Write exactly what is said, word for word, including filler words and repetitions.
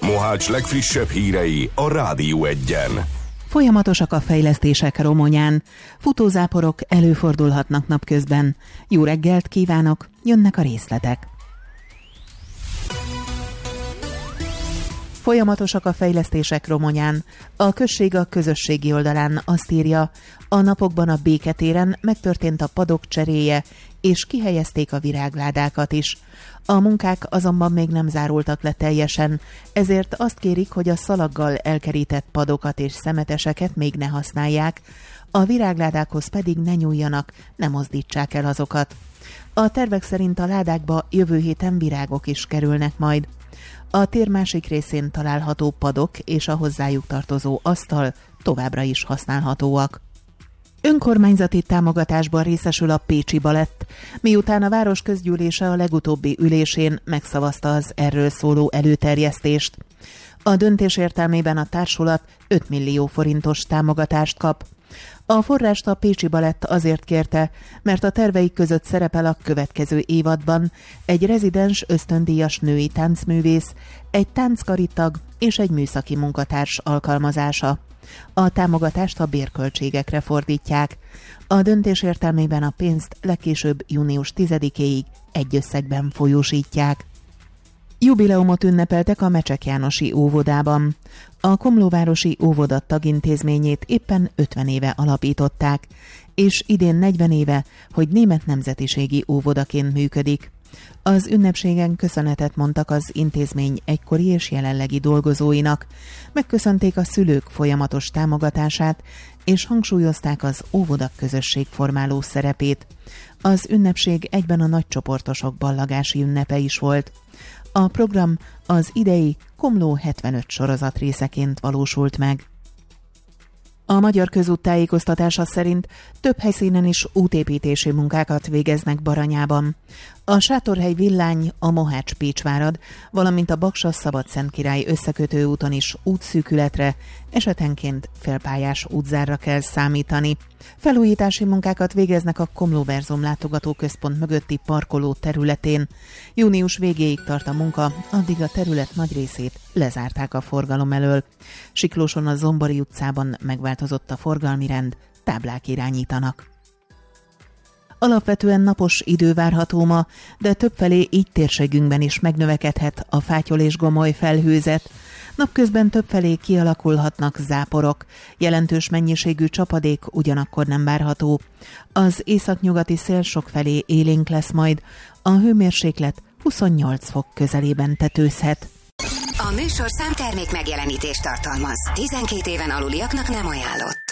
Mohács legfrissebb hírei a Rádió Egyen. Folyamatosak a fejlesztések Romonyán. Futózáporok előfordulhatnak napközben. Jó reggelt kívánok, jönnek a részletek. Folyamatosak a fejlesztések Romonyán. A község a közösségi oldalán azt írja, a napokban a Béketéren megtörtént a padok cseréje, és kihelyezték a virágládákat is. A munkák azonban még nem zárultak le teljesen, ezért azt kérik, hogy a szalaggal elkerített padokat és szemeteseket még ne használják, a virágládákhoz pedig ne nyúljanak, ne mozdítsák el azokat. A tervek szerint a ládákba jövő héten virágok is kerülnek majd. A tér másik részén található padok és a hozzájuk tartozó asztal továbbra is használhatóak. Önkormányzati támogatásban részesül a Pécsi Balett, miután a város közgyűlése a legutóbbi ülésén megszavazta az erről szóló előterjesztést. A döntés értelmében a társulat öt millió forintos támogatást kap. A forrást a Pécsi Balett azért kérte, mert a terveik között szerepel a következő évadban egy rezidens ösztöndíjas női táncművész, egy tánckaritag és egy műszaki munkatárs alkalmazása. A támogatást a bérköltségekre fordítják. A döntés értelmében a pénzt legkésőbb június tizedikéig egy összegben folyósítják. Jubileumot ünnepeltek a Mecsek Jánosi óvodában. A komlóvárosi óvoda tagintézményét éppen ötven éve alapították, és idén negyven éve, hogy német nemzetiségi óvodaként működik. Az ünnepségen köszönetet mondtak az intézmény egykori és jelenlegi dolgozóinak, megköszönték a szülők folyamatos támogatását, és hangsúlyozták az óvoda közösségformáló szerepét. Az ünnepség egyben a nagycsoportosok ballagási ünnepe is volt. A program az idei Komló hetvenöt sorozat részeként valósult meg. A Magyar Közút tájékoztatása szerint több helyszínen is útépítési munkákat végeznek Baranyában. A Sátorhely Villány, a Mohács-Pécsvárad, valamint a Baksa-Szabadszentkirály összekötő úton is útszűkületre, esetenként félpályás útzárra kell számítani. Felújítási munkákat végeznek a Komlóverzum látogatóközpont mögötti parkoló területén. Június végéig tart a munka, addig a terület nagy részét lezárták a forgalom elől. Siklóson a Zombori utcában megváltozott a forgalmi rend, táblák irányítanak. Alapvetően napos idő várható ma, de többfelé így térségünkben is megnövekedhet a fátyol és gomoly felhőzet. Napközben többfelé kialakulhatnak záporok, jelentős mennyiségű csapadék ugyanakkor nem várható. Az északnyugati szél sokfelé élénk lesz majd, a hőmérséklet huszonnyolc fok közelében tetőzhet. A műsor számtermék megjelenítést tartalmaz. tizenkét éven aluliaknak nem ajánlott.